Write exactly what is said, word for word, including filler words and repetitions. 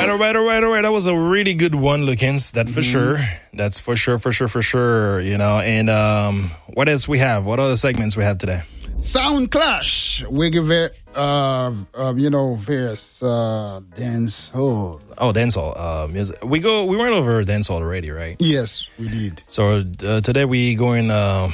right, all right, all right, all right. That was a really good one, Lucas. That for mm-hmm. sure. That's for sure, for sure, for sure. You know, and um, what else we have? What other segments we have today? Sound Clash. We give it, uh, uh, you know, various uh, dance hall. Oh, dancehall. Uh, music. We go. We went over dancehall already, right? Yes, we did. So uh, today we going. Uh,